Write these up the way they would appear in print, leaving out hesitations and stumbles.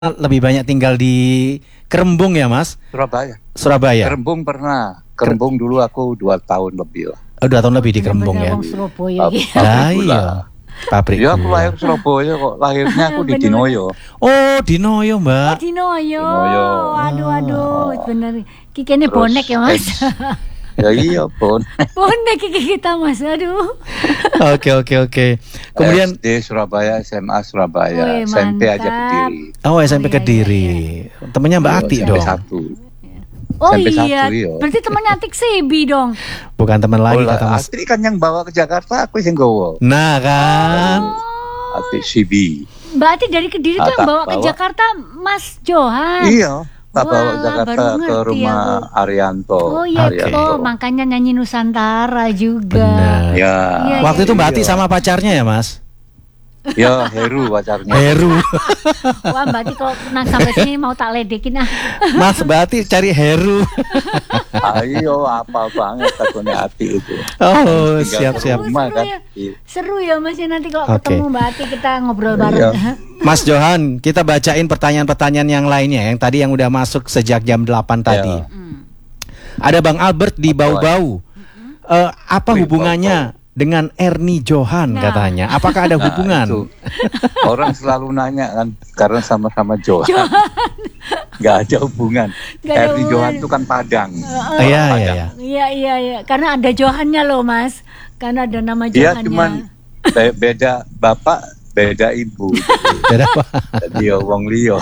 lebih banyak tinggal di Kerembung ya, Mas? Surabaya. Surabaya. Kerembung pernah. Kerembung dulu aku 2 tahun lebih lah. Oh, 2 tahun lebih di Kerembung ya. Surabaya. Lah iya. Pabrik Ya aku gula. lahir Surabaya kok. Lahirnya aku di Dinoyo. Oh, Dinoyo, Mbak. Dinoyo. Dinoyo. Aduh, bener. Kikene Terus bonek ya, Mas. Ya iya pun. Bonek kiki kita, Mas. Aduh. Oke. Kemudian SD Surabaya, SMA Surabaya, Wih, SMP aja mantap. Kediri. SMP iya, Kediri. Temennya Mbak Ati SMP dong. 1. Oh Sampai iya, 1, iya. berarti temennya Atik Sebi dong. Bukan teman lagi kata Mas. Astri kan yang bawa ke Jakarta, aku yang gowo. Nah kan. Oh, Ati Sibi. Mbak Ati dari Kediri tuh yang Tak bawa ke bawa. Jakarta Mas Johan. Iya, tak bawa Wah, Jakarta baru ke ngerti rumah aku. Arianto. Oh iya, Oke. oh makanya nyanyi Nusantara juga. Benar. Ya. Iya, Waktu itu Mbak Ati Iya. sama pacarnya ya, Mas? Ya, Heru pacarnya. Heru. Wah Mbak Ati kalau nang sampai sini mau tak ledekin ah. Mas, Mbak Ati cari Heru. Ayo, apa banget takutnya Ati itu. Oh, Tinggal siap. rumah Seru kan. ya. Iya. Seru ya Mas ya nanti kalau Oke. ketemu Mbak Ati kita ngobrol Iya. bareng. Mas Johan, kita bacain pertanyaan-pertanyaan yang lainnya. Yang tadi yang udah masuk sejak jam 8 tadi. Ya. Ada Bang Albert di Bau-Bau. Apa Wih, hubungannya dengan Ernie Johan Nah. katanya? Apakah ada Nah, hubungan? itu. Orang selalu nanya kan, karena sama-sama Johan. Gak ada hubungan. Nggak ada Ernie hubungan. Johan itu kan Padang. Iya. Iya. Karena ada Johannya loh Mas. Karena ada nama Dia Johannya. cuman beda bapak, beda ibu. Beda apa? Dia wong liya.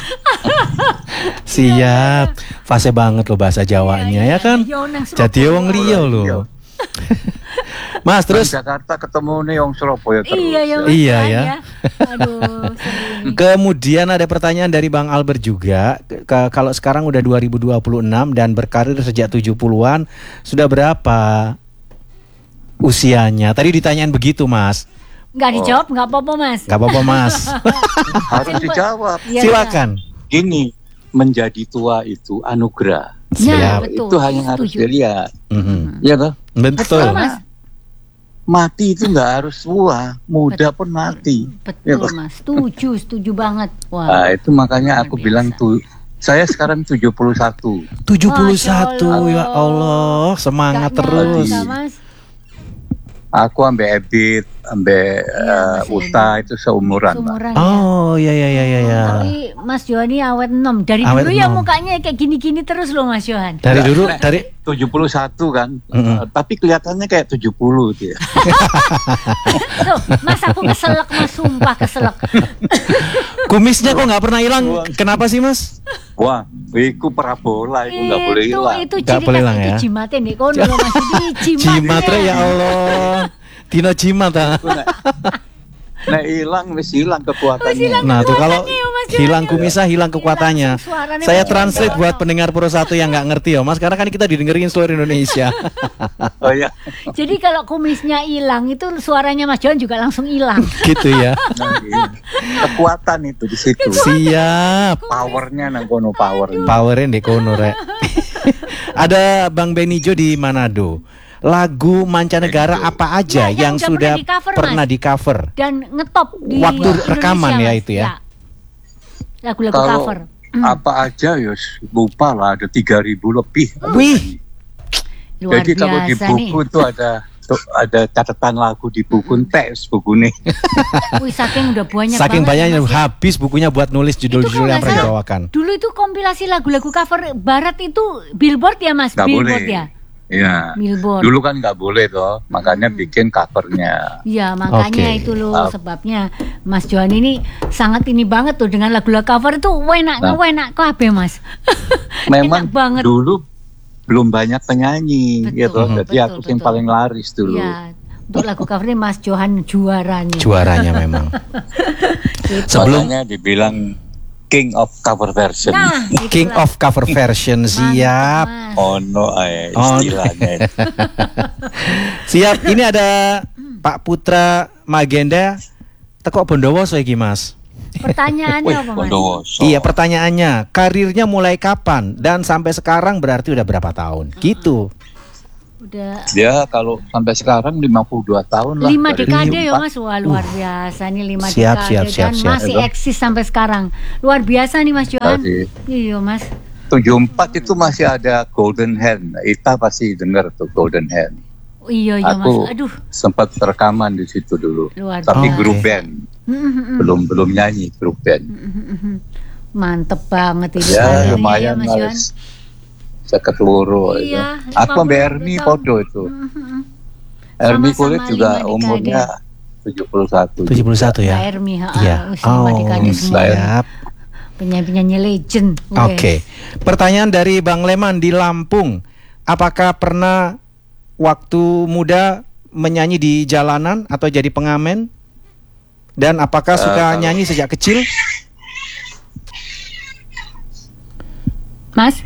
Siap. Fase banget loh bahasa Jawanya ya kan? Iya, nang Jadi Surabaya. wong liya Iya. loh. Mas Terus terus Jakarta ketemu nih wong Surabaya terus. Iya ya Mas. Iya, kan ya. Aduh, seru ini. kemudian ada pertanyaan dari Bang Albert juga. Kalau sekarang udah 2026 dan berkarir sejak 70-an, sudah berapa usianya? Tadi ditanyain begitu, Mas. Nggak dijawab, nggak apa-apa Mas. Gak apa-apa, Mas. Harus dijawab. Iya, Silakan. Gini, menjadi tua itu anugerah. iya. Siap. Betul, Itu hanya harus setuju. dilihat. Mhm. Ya toh? Betul. Betul Mas. Mati itu nggak harus tua, muda pun mati. Ya, Betul Pak. Mas. Setuju banget. Wah. Nah, itu makanya aku Luar bilang biasa. tuh, saya sekarang 71. 71 ya Masya Allah, semangat Nggak terus. nyangka, Mas. Aku ambek Ebit, ambek Mas Uta itu seumuran. Pak. Seumuran ya. Oh, ya. Tapi Mas Johan ini awet enom. Dari Awet dulu ya enom. mukanya kayak gini-gini terus loh Mas Johan. Dari Nggak, dulu nek dari 71 kan. Mm-mm. Tapi kelihatannya kayak 70 dia. Tuh, Mas aku keselak Mas, sumpah keselak. kumisnya kok nggak pernah hilang. Kenapa sih, Mas? Wah, iku parabola, iku nggak boleh hilang. Itu Nggak ciri boleh khas hilang itu ya. jimatin deh. Kono loh Mas ini Jimat re, ya Allah. Dino jimat ah. Iku nek hilang wis hilang kekuatannya. Nah tuh kalau Kekuatannya ya, Mas Johan. hilang kumisnya hilang kekuatannya. langsung suaranya Saya makin translate bawah. buat pendengar Pro 1 yang nggak ngerti ya, Mas. Karena kan kita didengerin seluruh Indonesia. Oh ya. Jadi kalau kumisnya hilang itu suaranya Mas Johan juga langsung hilang. Gitu ya. Nah, iya. Kekuatan itu di situ. Siap. Powernya nang kono power. Powerin di kono rek. Ada Bang Benijo di Manado. Lagu mancanegara Benijo. apa aja Ya, yang yang udah sudah pernah di-cover, pernah Mas. di cover? Dan ngetop di Waktu Indonesia, rekaman ya Mas. itu ya? Lagu-lagu Kalau cover. apa aja ya lupa lah, ada 3.000 lebih. Wih, Luar Jadi kalau di biasa buku nih. tuh ada catatan lagu di buku teks buku nih. Wih, saking udah banyak saking banget, banyaknya Mas, ya. habis bukunya buat nulis judul-judul yang Itu kalau nggak pernah salah, dibawakan. Dulu itu kompilasi lagu-lagu cover barat itu Billboard ya Mas? Nggak Billboard boleh. ya? Iya. Billboard. Dulu kan nggak boleh toh, makanya bikin covernya. Iya makanya Oke. itu loh sebabnya Mas Johan ini sangat ini banget tuh dengan lagu-lagu cover itu enak kabeh Mas. Memang Enak banget. dulu belum banyak penyanyi, Betul, gitu. Jadi betul, aku yang betul. paling laris dulu. Iya. Untuk lagu covernya Mas Johan juaranya. Juaranya memang. Gitu. Sebelum Makanya dibilang King of Cover Version. Nah, King itulah. of Cover Version. Siap. Mantap, Mas. Oh no, Oh. istilahnya. Siap. Ini ada Pak Putra Magenda teko Bondowoso iki, Mas. Pertanyaannya Wih, apa Mas? Bondowoso. Iya, pertanyaannya, karirnya mulai kapan dan sampai sekarang berarti udah berapa tahun? Gitu. Udah Dia kalau sampai sekarang 52 tahun lah. 5 dari dekade ya 74. Mas. Wah, luar biasa nih 5 Siap, dekade siap, dan siap. masih eksis sampai sekarang. Luar biasa nih Mas Johan. Masih. Iya Mas. 74 itu masih ada Golden Hand. Ita pasti dengar tuh Golden Hand. Iya Mas. Aku Aduh, sempat rekaman di situ dulu. luar Tapi biasa. grup band, belum nyanyi grup band. Mantep banget ini Ya karirnya lumayan Mas lah. Johan. Seket loro itu. Iya, Aku 50 sama Ermi tahun. podo itu. Ermi Sama-sama kulit juga 5 dekade. umurnya 71. 71 ya. Mbak Ermi, Iya. lima dekade semua. siap. Penyanyi-penyanyi legend. Oke. Pertanyaan dari Bang Leman di Lampung. Apakah pernah waktu muda menyanyi di jalanan atau jadi pengamen? Dan apakah suka nyanyi sejak kecil? Mas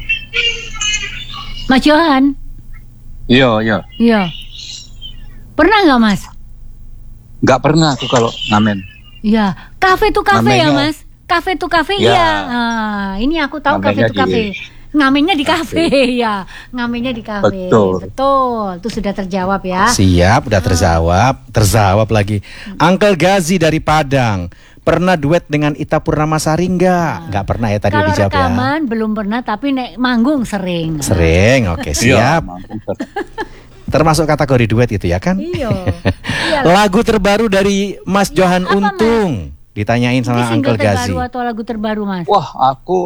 Johan. Iya. Iya. Pernah nggak Mas? Nggak pernah aku kalau ngamen. Iya. Kafe tuh kafe ya Ngamennya- Mas. Kafe tuh kafe Ya. iya. Nah, ini aku tahu kafe Ngamennya tuh kafe. Ngamennya di kafe ya. Ngamennya di kafe. Betul. Itu sudah terjawab ya. Siap, udah terjawab lagi. Uncle Gazi dari Padang. Pernah duet dengan Ita Purnamasari nggak? Nggak pernah ya tadi Kalau dijawab ya. rekaman belum pernah tapi manggung sering. Sering, oke siap. Termasuk kategori duet itu ya kan? Iya. Iya. Lagu terbaru dari Mas Johan apa, Mas? Untung. Ditanyain Ini sama single Uncle Gazi. terbaru atau lagu terbaru Mas? Wah, aku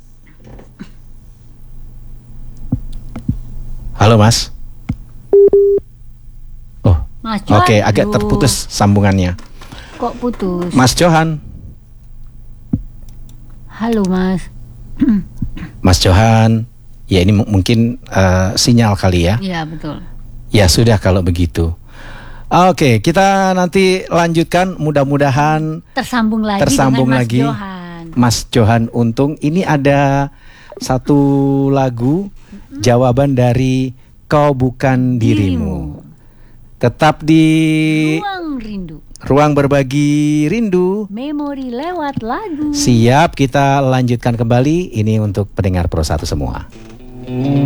Halo Mas. Oh, Mas Johan. oke, agak aduh, terputus sambungannya. Kok putus? Mas Johan. Halo Mas. Mas Johan. Ya ini mungkin sinyal kali ya. Iya betul. Ya sudah kalau begitu. Oke, kita nanti lanjutkan. Mudah-mudahan Tersambung lagi Tersambung dengan Mas lagi. Johan. Mas Johan Untung. Ini ada satu lagu jawaban dari Kau Bukan Dirimu. Tetap di Ruang rindu. Ruang Berbagi Rindu. Memori lewat lagu. Siap, kita lanjutkan kembali. Ini untuk pendengar Pro 1 semua.